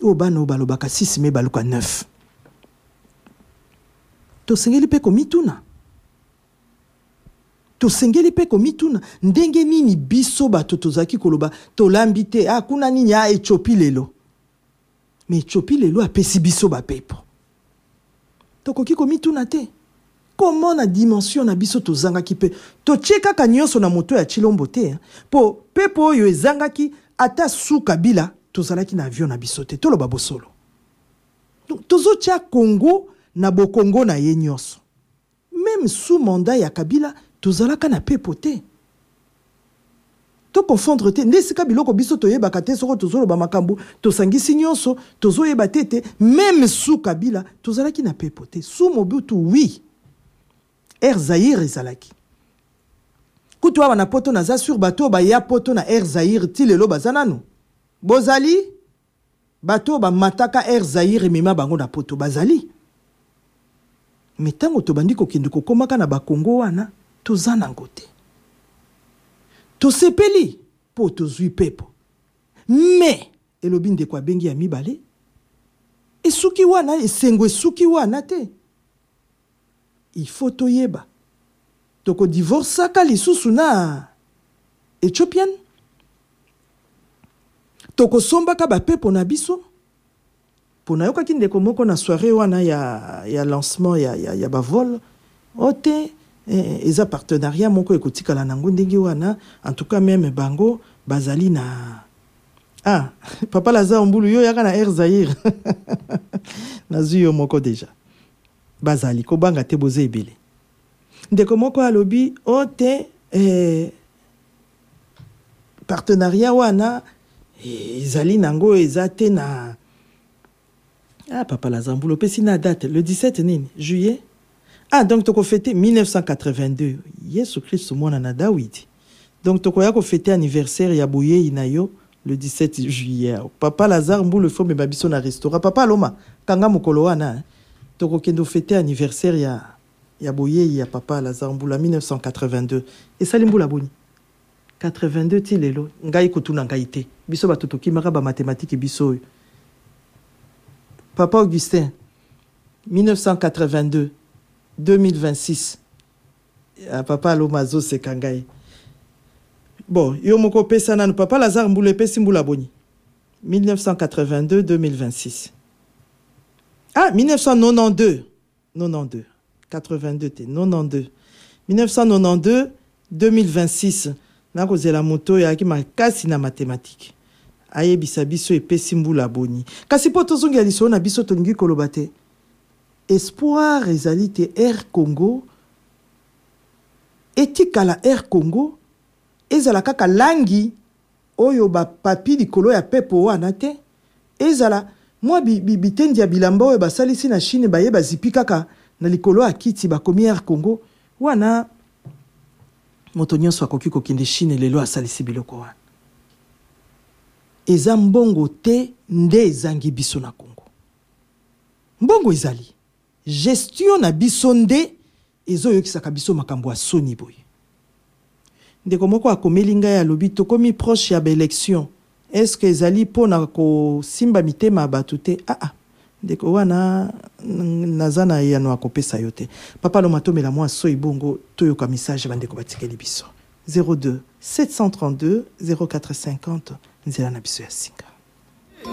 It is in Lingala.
Obano balobaka 6 mais baluka 9. To sengeli pe komituna. To sengeli pe komituna. Ndenge nini biso bato tozaki koloba to lambite kuna nini ya Ethiopie lelo. Mais Ethiopie lelo apesi biso ba pepo. To koki komituna te. Comment na dimension na biso tozangaki pe to cheka kanyoso na moto ya Chilombo te po pepo oyo ezangaki ata su Kabila tozalaki na avion na biso te toloba bosolo. Donc tozo tia Congo na bokongo na ye nyonso. Même sous mandat ya Kabila tozalaka na pepo te. To confondre te ndesika biloko biso toyebaka te soko tozoloba makambo tosangisi nyonso tozoyeba te même sous Kabila tozalaki na pepo te. Sous Mobutu oui. Air Zaïre ezalaki. Kutu wa na poto na za sur bateau ba ya poto na Air Zaïre ti lelo bazananu. Bozali bateau ba mataka Air Zaïre mema bango na poto bazali. Metango to bandi ko kende ko komaka na ba Kongo wana tozana ngote. To sepeli po to zui pepo. Mais elobinde kwa bengi ya mibale. Esuki wana esengwe suki wana te. Il faut toyeba. Toko divorce ka lisusu na Ethiopian. Toko somba ka ba pepo na biso. Pona yoka kinde ko moko na soirée wana ya lancement ya ba vol. Ote eza partenariat moko ekotika la nango ndenge wana en tout cas même bango bazali na papa Lazare Mbulu yo yaka na Air Zaïre. Nazuyo moko déjà. Bazali kobanga te boze ebele ndeko moko alobi ote partenariat wana ezali nango ezate na papa Lazare Mbulu pesi na date le 17 nini juillet donc toko fêter 1982 Yesu Kristo mwana na Dawidi donc toko ya ko fêter anniversaire ya boye inayo le 17 juillet papa Lazare Mbulu fo me babiso na restaurant papa Loma kanga mokolo wana toko kendo fêter anniversaire ya boye ya papa Lazare Mbulu 1982 et sali Mbulu boni 82 ti lelo ngai kutuna ngai te biso batuto kimaka ba mathématiques biso papa Augustin 1982 2026 papa Lomazo sekangai bon yo moko pesa nanu papa Lazare Mbulu pesi Mbulu boni 1982 2026 1992 82 te 92 1992 2026 na kozela moto ya ki makasi na mathématique ayebisa biso epesi Mbulu boni kasi po tozongi ya liso na biso tolingi koloba te espoir ezali te Air Congo etikala Air Congo ezala kaka langi oyo ba papi likolo ya pepo wana te ezala moi bitendi ya bilamba oyo basalisi na Chine baye bazipi kaka na likolo ya kiti bakomi Air Congo wana moto nyonso akoki kokende Chine lelo asalisi biloko wana eza mbongo te nde ezangi biso na Congo mbongo ezali gestion na biso nde ezoyokisaka biso makambo ya soni boye ndeko moko akomeli ngai alobi tokomi proche ya baélection est-ce que ezali pona ko simba mitema bato te ndeko wana nazana yano akopesa yo te papa Loma tomela mwa soi bongo toyoka message bandeko batikeli biso 02 732 0450 nzela na biso ya singa.